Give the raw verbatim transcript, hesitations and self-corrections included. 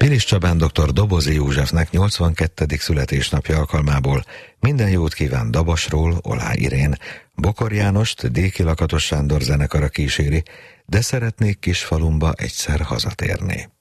Mélis Csabán doktor Dobozi Józsefnek nyolcvankettedik születésnapja alkalmából minden jót kíván Dabasról Olá Irén. Bokor Jánost Déki Lakatos Sándor zenekara kíséri, De szeretnék kis falumba egyszer hazatérni.